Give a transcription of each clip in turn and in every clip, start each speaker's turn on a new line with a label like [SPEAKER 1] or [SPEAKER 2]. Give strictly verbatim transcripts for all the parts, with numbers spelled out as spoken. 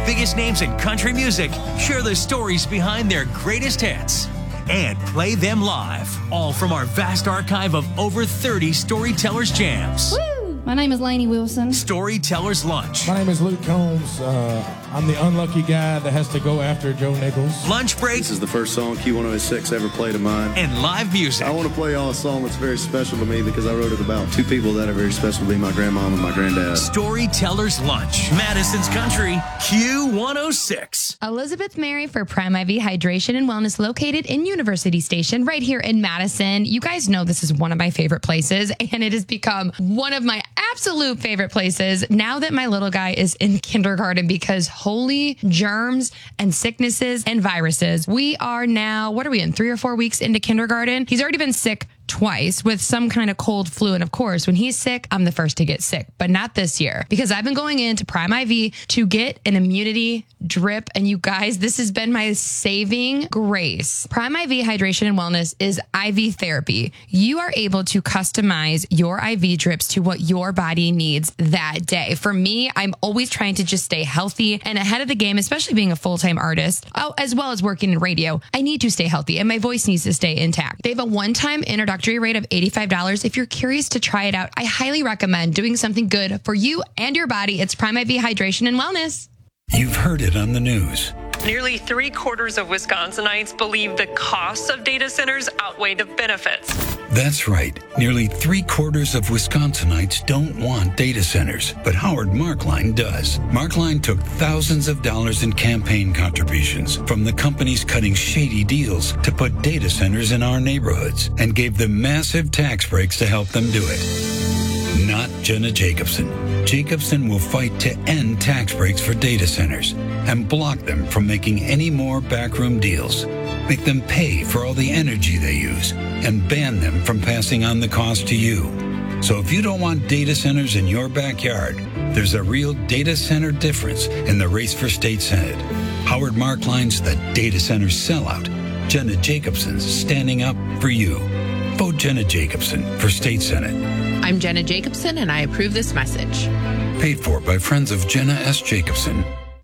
[SPEAKER 1] biggest names in country music, share the stories behind their greatest hits, and play them live, all from our vast archive of over thirty Storytellers Jams.
[SPEAKER 2] Woo! My name is Lainey Wilson.
[SPEAKER 1] Storytellers Lunch.
[SPEAKER 3] My name is Luke Combs. Uh, I'm the unlucky guy that has to go after Joe Nichols.
[SPEAKER 1] Lunch break.
[SPEAKER 4] This is the first song Q one oh six ever played of mine.
[SPEAKER 1] And live music.
[SPEAKER 4] I want to play y'all a song that's very special to me because I wrote it about two people that are very special to me, my grandmom and my granddad.
[SPEAKER 1] Storytellers Lunch. Madison's Country, Q one oh six.
[SPEAKER 5] Elizabeth Mary for Prime I V Hydration and Wellness, located in University Station right here in Madison. You guys know this is one of my favorite places, and it has become one of my absolute favorite places now that my little guy is in kindergarten, because holy germs and sicknesses and viruses. We are now, what are we in, three or four weeks into kindergarten? He's already been sick twice with some kind of cold flu. And of course, when he's sick, I'm the first to get sick, but not this year, because I've been going into Prime I V to get an immunity drip. And you guys, this has been my saving grace. Prime I V Hydration and Wellness is I V therapy. You are able to customize your I V drips to what your body needs that day. For me, I'm always trying to just stay healthy and ahead of the game, especially being a full-time artist, oh, as well as working in radio. I need to stay healthy and my voice needs to stay intact. They have a one-time introductory rate of eighty-five dollars. If you're curious to try it out, I highly recommend doing something good for you and your body. It's Prime I V Hydration and Wellness.
[SPEAKER 6] You've heard it on the news.
[SPEAKER 7] Nearly three quarters of Wisconsinites believe the costs of data centers outweigh the benefits.
[SPEAKER 6] That's right. Nearly three quarters of Wisconsinites don't want data centers, but Howard Markline does. Markline took thousands of dollars in campaign contributions from the companies cutting shady deals to put data centers in our neighborhoods and gave them massive tax breaks to help them do it. Not Jenna Jacobson. Jacobson will fight to end tax breaks for data centers and block them from making any more backroom deals. Make them pay for all the energy they use and ban them from passing on the cost to you. So if you don't want data centers in your backyard, there's a real data center difference in the race for state senate. Howard Markline's the data center sellout. Jenna Jacobson's standing up for you. Vote Jenna Jacobson for state senate.
[SPEAKER 8] I'm Jenna Jacobson, and I approve this message.
[SPEAKER 6] Paid for by friends of Jenna S. Jacobson.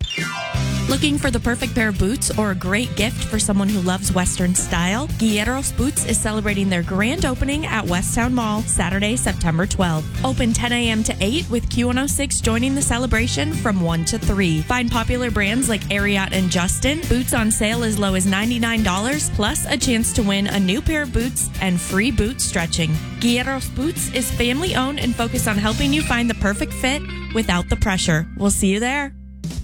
[SPEAKER 9] Looking for the perfect pair of boots or a great gift for someone who loves Western style? Guerreros Boots is celebrating their grand opening at Westtown Mall Saturday, September twelfth. Open ten a.m. to eight, with Q one oh six joining the celebration from one to three. Find popular brands like Ariat and Justin. Boots on sale as low as ninety-nine dollars, plus a chance to win a new pair of boots and free boot stretching. Guerreros Boots is family owned and focused on helping you find the perfect fit without the pressure. We'll see you there.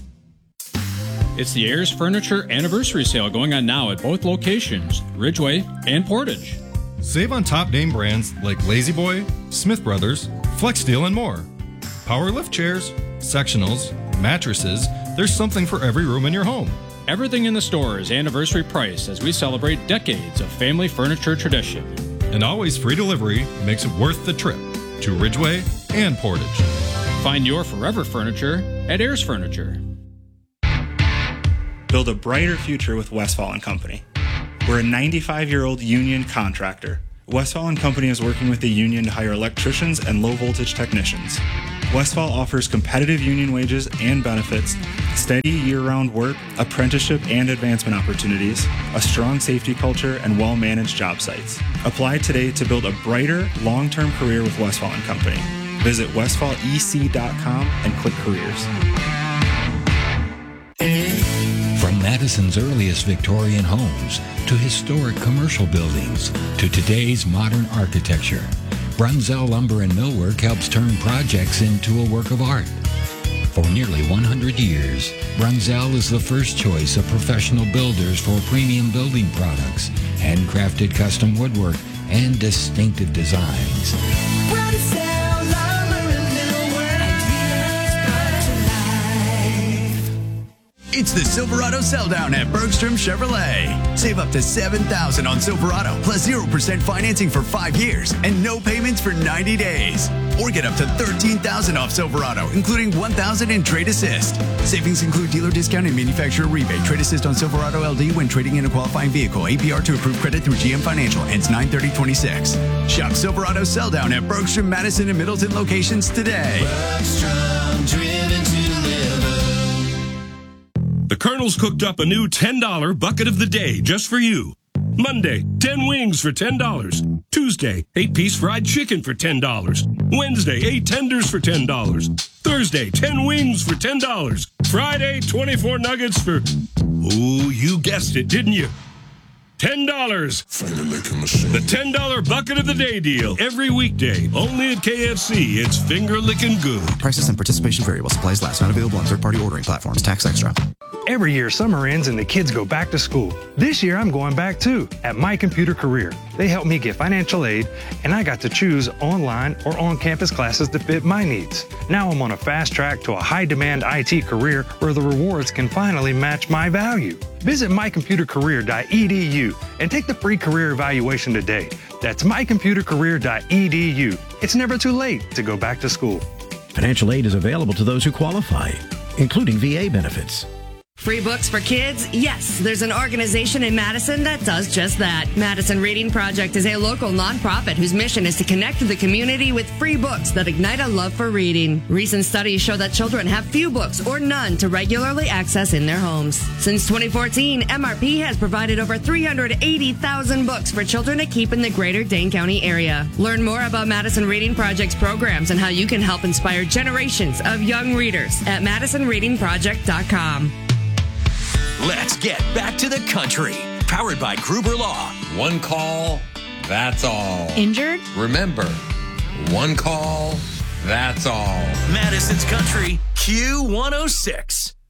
[SPEAKER 10] It's the Ayers Furniture Anniversary Sale going on now at both locations, Ridgeway and Portage.
[SPEAKER 11] Save on top name brands like Lazy Boy, Smith Brothers, FlexSteel, and more. Power lift chairs, sectionals, mattresses, there's something for every room in your home.
[SPEAKER 10] Everything in the store is anniversary price as we celebrate decades of family furniture tradition.
[SPEAKER 11] And always free delivery makes it worth the trip to Ridgeway and Portage.
[SPEAKER 10] Find your forever furniture at Ayers Furniture.
[SPEAKER 12] Build a brighter future with Westfall and Company. We're a ninety-five-year-old union contractor. Westfall and Company is working with the union to hire electricians and low-voltage technicians. Westfall offers competitive union wages and benefits, steady year-round work, apprenticeship and advancement opportunities, a strong safety culture, and well-managed job sites. Apply today to build a brighter, long-term career with Westfall and Company. Visit westfall e c dot com and click careers.
[SPEAKER 6] From Madison's earliest Victorian homes to historic commercial buildings to today's modern architecture, Brunzell Lumber and Millwork helps turn projects into a work of art. For nearly one hundred years, Brunzell is the first choice of professional builders for premium building products, handcrafted custom woodwork, and distinctive designs.
[SPEAKER 13] Brunzell Lumber and Millwork, ideas brought to life.
[SPEAKER 14] It's the Silverado Sell Down at Bergstrom Chevrolet. Save up to seven thousand dollars on Silverado, plus zero percent financing for five years and no payments for ninety days. Or get up to thirteen thousand dollars off Silverado, including one thousand dollars in Trade Assist. Savings include dealer discount and manufacturer rebate. Trade Assist on Silverado L D when trading in a qualifying vehicle. A P R to approved credit through G M Financial. Ends nine thirty twenty-six. Shop Silverado Sell Down at Bergstrom, Madison, and Middleton locations today.
[SPEAKER 13] Bergstrom, driven to live.
[SPEAKER 15] The Colonel's cooked up a new ten dollar bucket of the day just for you. Monday, ten wings for ten dollars. Tuesday, eight piece fried chicken for ten dollars. Wednesday, eight tenders for ten dollars. Thursday, ten wings for ten dollars. Friday, twenty-four nuggets for, ooh, you guessed it, didn't you? ten dollars. The ten dollar bucket of the day deal. Every weekday. Only at K F C. It's finger licking good.
[SPEAKER 16] Prices and participation vary while supplies last. Not available on third-party ordering platforms. Tax extra.
[SPEAKER 17] Every year, summer ends and the kids go back to school. This year, I'm going back too, at My Computer Career. They helped me get financial aid, and I got to choose online or on-campus classes that fit my needs. Now I'm on a fast track to a high-demand I T career where the rewards can finally match my value. Visit my computer career dot e d u and take the free career evaluation today. That's my computer career dot e d u. It's never too late to go back to school.
[SPEAKER 18] Financial aid is available to those who qualify, including V A benefits.
[SPEAKER 19] Free books for kids? Yes, there's an organization in Madison that does just that. Madison Reading Project is a local nonprofit whose mission is to connect the community with free books that ignite a love for reading. Recent studies show that children have few books or none to regularly access in their homes. Since twenty fourteen, M R P has provided over three hundred eighty thousand books for children to keep in the greater Dane County area. Learn more about Madison Reading Project's programs and how you can help inspire generations of young readers at madison reading project dot com.
[SPEAKER 1] Let's get back to the country. Powered by Gruber Law.
[SPEAKER 20] One call, that's all.
[SPEAKER 5] Injured?
[SPEAKER 20] Remember, one call, that's all.
[SPEAKER 1] Madison's Country, Q one oh six.